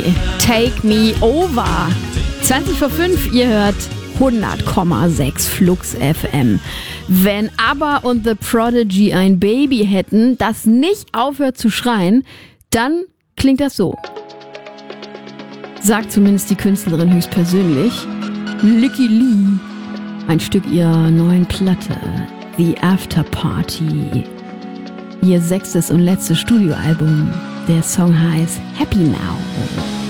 Take Me Over. 20 vor 5, ihr hört 100,6 Flux FM. Wenn ABBA und The Prodigy ein Baby hätten, das nicht aufhört zu schreien, dann klingt das so. Sagt zumindest die Künstlerin höchstpersönlich. Licky Lee. Ein Stück ihrer neuen Platte, The After Party. Ihr 6. und letztes Studioalbum. Der Song heißt Happy Now.